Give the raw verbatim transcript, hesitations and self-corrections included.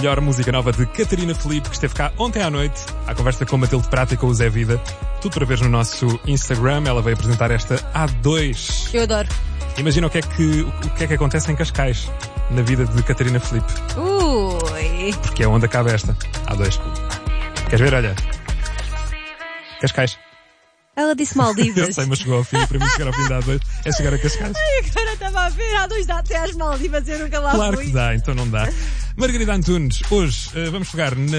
melhor música nova de Catarina Filipe, que esteve cá ontem à noite, à conversa com Matilde Prata e com o Zé Vida. Tudo para ver no nosso Instagram. Ela veio apresentar esta A dois. Eu adoro. Imagina o que é que, o que é que acontece em Cascais, na vida de Catarina Filipe. Ui. Porque é onde acaba esta A dois. Queres ver? Olha. Cascais. Ela disse Maldivas. Eu sei, mas chegou ao fim. Para mim chegar ao fim da A dois é chegar a Cascais. Ai, agora estava a ver. A dois dá até às Maldivas. Eu nunca lá Claro fui. que dá, então não dá. Margarida Antunes, hoje uh, vamos pegar na